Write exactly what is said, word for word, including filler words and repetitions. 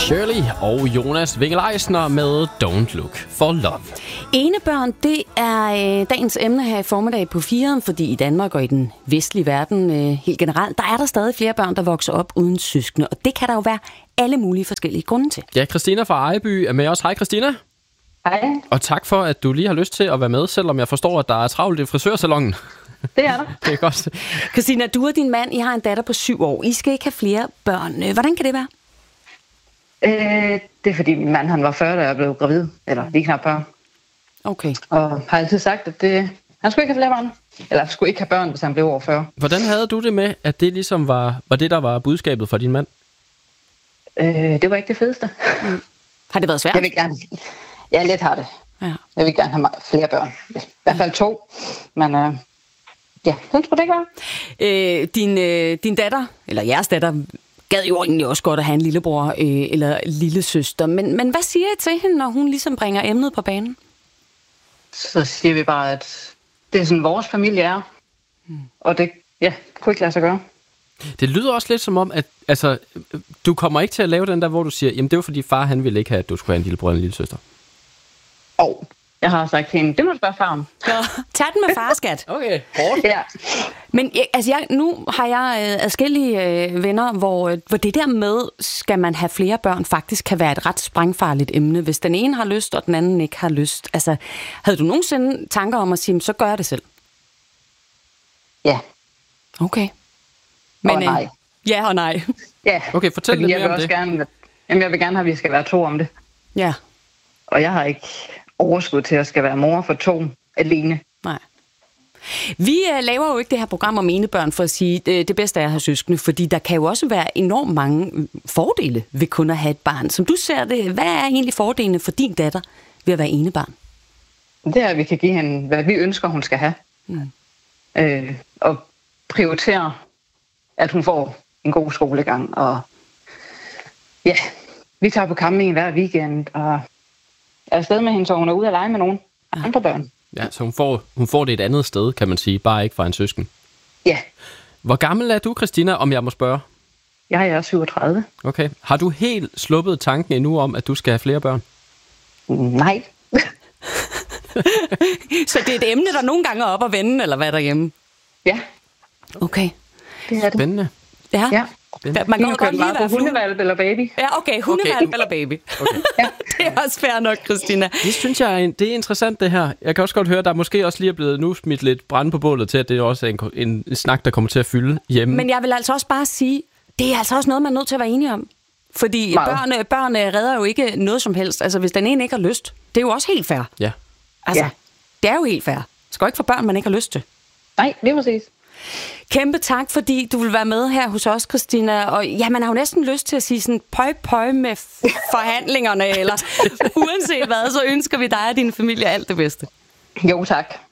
Shirley og Jonas Winge-Leisner med Don't Look for Love. Enebørn, det er øh, dagens emne her i formiddag på firen, fordi i Danmark og i den vestlige verden øh, helt generelt, der er der stadig flere børn, der vokser op uden søskende, og det kan der jo være alle mulige forskellige grunde til. Ja, Christina fra Ejby er med os. Hej Christina. Hej. Og tak for, at du lige har lyst til at være med, selvom jeg forstår, at der er travlt i frisørsalongen. Det er der. Det er godt. Christina, du og din mand, I har en datter på syv år. I skal ikke have flere børn. Hvordan kan det være? Øh, det er fordi min mand han var fyrre, da jeg blev gravid. Eller lige knap fyrre. Okay. Og har altid sagt, at det, han skulle ikke have flere børn. Eller skulle ikke have børn, hvis han blev over fyrre. Hvordan havde du det med, at det ligesom var, var det, der var budskabet fra din mand? Øh, det var ikke det fedeste. Mm. Har det været svært? Jeg vil gerne... Ja, lidt har det. Ja. Jeg vil gerne have flere børn. I hvert fald to. Men øh, ja, sådan skulle det ikke være. Øh, din, øh, din datter, eller jeres datter, gad jo egentlig også godt at have en lillebror øh, eller lillesøster. Men, men hvad siger I til hende, når hun ligesom bringer emnet på banen? Så siger vi bare, at det er sådan, vores familie er. Hmm. Og det ja, kunne ikke lade sig gøre. Det lyder også lidt som om, at altså, du kommer ikke til at lave den der, hvor du siger, jamen det var fordi far, han ville ikke have, at du skulle have en lillebror eller en lillesøster. Og jeg har sagt til hende, det må du spørge far om. Ja, tag den med far, skat. Okay, hårdt. Ja. Men altså, jeg, nu har jeg øh, adskillige øh, venner, hvor, øh, hvor det der med, skal man have flere børn, faktisk kan være et ret sprængfarligt emne. Hvis den ene har lyst, og den anden ikke har lyst. Altså, havde du nogensinde tanker om at sige, så gør jeg det selv? Ja. Okay. Men, og nej. Øh, ja og nej. Ja. Okay, fortæl Fordi lidt jeg mere vil om også det. Gerne, jamen, jeg vil gerne have, at vi skal være to om det. Ja. Og jeg har ikke overskud til at skal være mor for to alene. Nej. Vi uh, laver jo ikke det her program om enebørn for at sige, det, det bedste er at have søskende, fordi der kan jo også være enormt mange fordele ved kun at have et barn. Som du ser det, hvad er egentlig fordelene for din datter ved at være enebarn? Det er, at vi kan give hende, hvad vi ønsker, hun skal have. Mm. Øh, og prioritere, at hun får en god skolegang. Og ja, vi tager på camping hver weekend, og er afsted med hende, så hun er ude at lege med nogle ja. andre børn. Ja, så hun får, hun får det et andet sted, kan man sige, bare ikke fra en søsken. Ja. Hvor gammel er du, Christina, om jeg må spørge? Jeg er syvogtredive. Okay. Har du helt sluppet tanken endnu om, at du skal have flere børn? Nej. Så det er et emne, der nogle gange er op at vende, eller hvad derhjemme? Ja. Okay. Det er det. Spændende. Ja. Ja. Man kan godt lide at hundevalp eller baby. Ja, okay. Hundevalp okay. eller baby. Okay. Ja. Det er også fair nok, Christina. Det synes jeg, er, det er interessant, det her. Jeg kan også godt høre, at der måske også lige er blevet nu smidt lidt brand på bålet til, at det også er en, en snak, der kommer til at fylde hjemme. Men jeg vil altså også bare sige, det er altså også noget, man er nødt til at være enige om. Fordi børn, børn redder jo ikke noget som helst. Altså, hvis den ene ikke har lyst, det er jo også helt fair. Ja. Altså, ja. Det er jo helt fair. Det skal ikke få børn, man ikke har lyst til. Nej, det er præcis. Kæmpe tak, fordi du vil være med her hos os, Christina. Og ja, man har jo næsten lyst til at sige sådan, pøj, pøj med forhandlingerne, eller uanset hvad, så ønsker vi dig og din familie alt det bedste. Jo, tak.